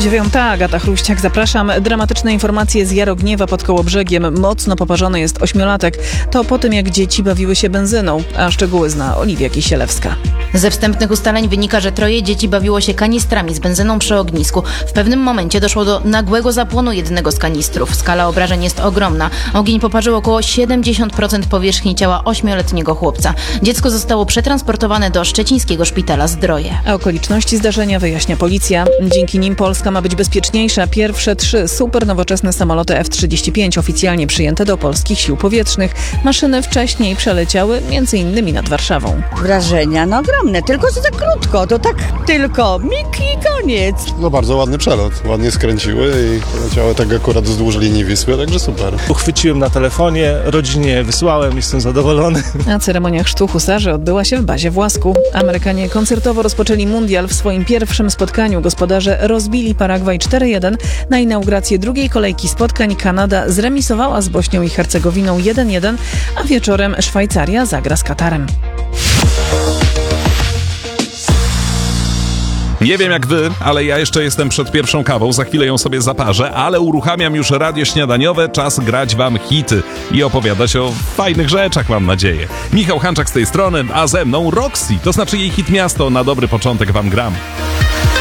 9:00, Agata Chruściak, zapraszam. Dramatyczne informacje z Jarogniewa pod Kołobrzegiem. Mocno poparzony jest 8-latek. To po tym, jak dzieci bawiły się benzyną. A szczegóły zna Oliwia Kisielewska. Ze wstępnych ustaleń wynika, że 3 dzieci bawiło się kanistrami z benzyną przy ognisku. W pewnym momencie doszło do nagłego zapłonu jednego z kanistrów. Skala obrażeń jest ogromna. Ogień poparzył około 70% powierzchni ciała 8-letniego chłopca. Dziecko zostało przetransportowane do szczecińskiego szpitala Zdroje. A okoliczności zdarzenia wyjaśnia policja. Dzięki nim Polska ma być bezpieczniejsza. Pierwsze 3 super nowoczesne samoloty F-35 oficjalnie przyjęte do polskich sił powietrznych. Maszyny wcześniej przeleciały m.in. nad Warszawą. Wrażenia ogromne, tylko że za krótko, to tak tylko mig i koniec. No bardzo ładny przelot, ładnie skręciły i poleciały tak akurat wzdłuż linii Wisły, także super. Uchwyciłem na telefonie, rodzinie wysłałem, jestem zadowolony. A ceremonia chrztu husarzy odbyła się w bazie w Łasku. Amerykanie koncertowo rozpoczęli mundial. W swoim pierwszym spotkaniu gospodarze rozbili Paragwaj 4-1. Na inaugurację drugiej kolejki spotkań Kanada zremisowała z Bośnią i Hercegowiną 1-1, a wieczorem Szwajcaria zagra z Katarem. Nie wiem jak wy, ale ja jeszcze jestem przed pierwszą kawą, za chwilę ją sobie zaparzę, ale uruchamiam już radio śniadaniowe, czas grać wam hity i opowiadać o fajnych rzeczach, mam nadzieję. Michał Hanczak z tej strony, a ze mną Roxy, to znaczy jej hit Miasto, na dobry początek wam gram.